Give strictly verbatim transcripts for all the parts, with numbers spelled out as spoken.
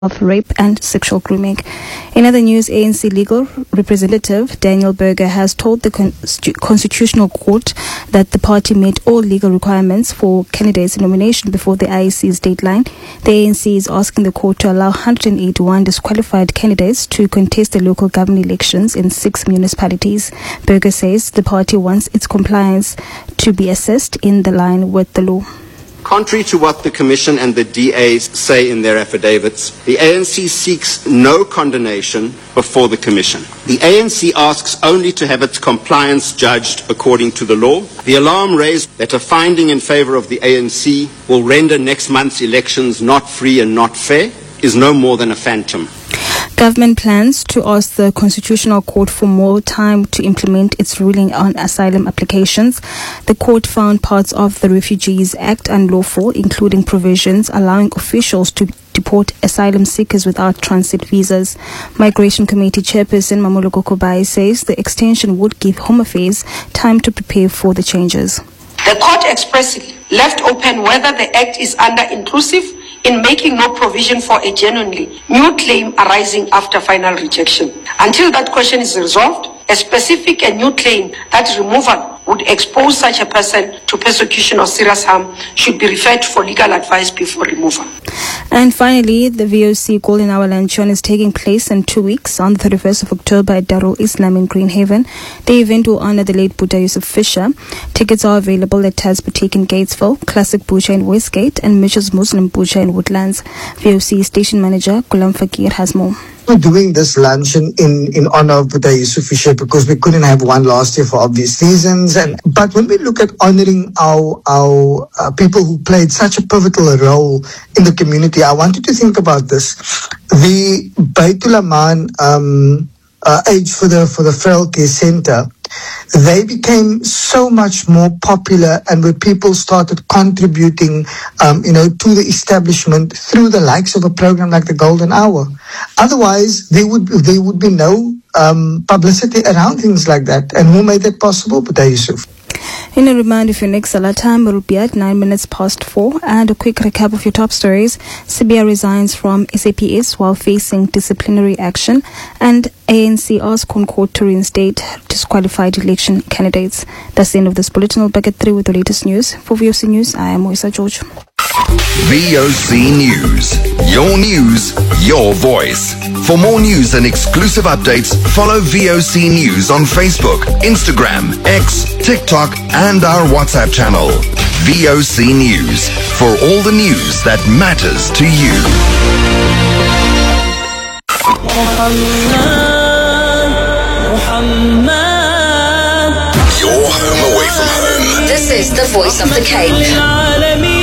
of rape and sexual grooming. In other news, A N C legal representative Daniel Berger has told the Constitu- Constitutional Court that the party met all legal requirements for candidates' nomination before the I E C's deadline. The A N C is asking the court to allow one hundred eighty-one disqualified candidates to contest the local government elections in six municipalities. Berger says the party wants its compliance to be assessed in the line with the law. Contrary to what the Commission and the D As say in their affidavits, the A N C seeks no condemnation before the Commission. The A N C asks only to have its compliance judged according to the law. The alarm raised that a finding in favour of the A N C will render next month's elections not free and not fair is no more than a phantom. Government plans to ask the Constitutional Court for more time to implement its ruling on asylum applications. The court found parts of the Refugees Act unlawful, including provisions allowing officials to deport asylum seekers without transit visas. Migration Committee Chairperson Mamoloko Kobai says the extension would give Home Affairs time to prepare for the changes. The court expressly left open whether the Act is under-inclusive in making no provision for a genuinely new claim arising after final rejection. Until that question is resolved, a specific and new claim that removal would expose such a person to persecution or serious harm should be referred for legal advice before removal. And finally, the V O C Golden Hour Luncheon is taking place in two weeks on the thirty-first of October at Darul Islam in Greenhaven. The event will honor the late Buddha Yusuf Fisher. Tickets are available at Taz Boutique in Gatesville, Classic Butcher in Westgate, and Mitchell's Muslim Butcher in Woodlands. V O C Station Manager Gulam Fakir has more. We're doing this luncheon in, in honor of Buddha Yusuf Fisher because we couldn't have one last year for obvious reasons. And but when we look at honoring our our uh, people who played such a pivotal role in the community, I want you to think about this. The Baitul Aman um, uh, Age for the for the Feral Care Center, they became so much more popular, and where people started contributing, um, you know, to the establishment through the likes of a program like the Golden Hour. Otherwise, there would there would be no um, publicity around things like that. And who made that possible? Buddha Yusuf. In a reminder of your next Salah time, will be at nine minutes past four. And a quick recap of your top stories. Sibia resigns from S A P S while facing disciplinary action. And A N C asks Concord to reinstate disqualified election candidates. That's the end of this bulletin. We'll back at three with the latest news. For V O C News, I am Moisa George. V O C News. Your news, your voice. For more news and exclusive updates, follow V O C News on Facebook, Instagram, X, TikTok, and our WhatsApp channel. V O C News. For all the news that matters to you. Your home away from home. This is the voice of the Cape.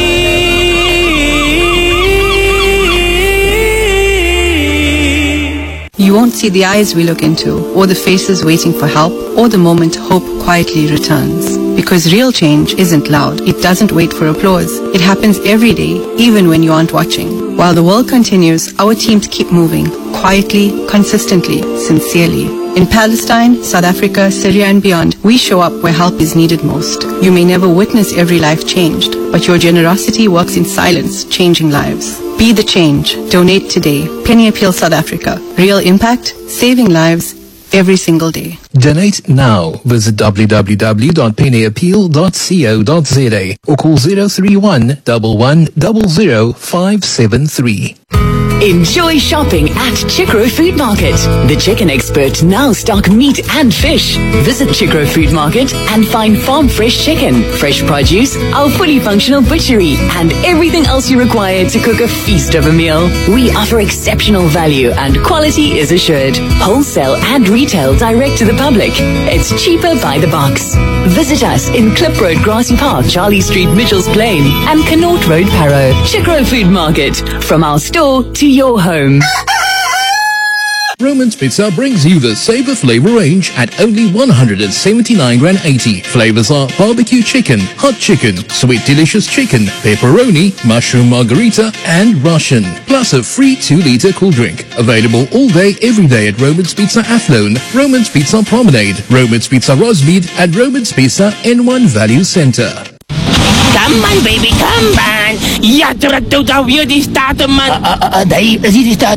You won't see the eyes we look into, or the faces waiting for help, or the moment hope quietly returns. Because real change isn't loud. It doesn't wait for applause. It happens every day, even when you aren't watching. While the world continues, our teams keep moving, quietly, consistently, sincerely. In Palestine, South Africa, Syria and beyond, we show up where help is needed most. You may never witness every life changed, but your generosity works in silence, changing lives. Be the change. Donate today. Penny Appeal South Africa. Real impact, saving lives every single day. Donate now. Visit w w w dot penny appeal dot co dot z a or call zero three one, one one zero zero, five seven three. Enjoy shopping at Chikro Food Market. The chicken expert now stock meat and fish. Visit Chikro Food Market and find farm fresh chicken, fresh produce, our fully functional butchery, and everything else you require to cook a feast of a meal. We offer exceptional value and quality is assured. Wholesale and retail direct to the public. It's cheaper by the box. Visit us in Klip Road, Grassy Park, Charlie Street, Mitchell's Plain, and Connaught Road, Parow. Chikro Food Market. From our store to your home. Roman's Pizza brings you the Savor Flavor range at only one hundred seventy-nine rand eighty. Flavors are barbecue chicken, hot chicken, sweet delicious chicken, pepperoni, mushroom margarita, and Russian. Plus a free two litre cool drink. Available all day, every day at Roman's Pizza Athlone, Roman's Pizza Promenade, Roman's Pizza Rosmead, and Roman's Pizza N one Value Centre. Come on, baby, come on. Ja, terug tot alweer die staat, man. Uh, uh, uh, nee, is niet die staat.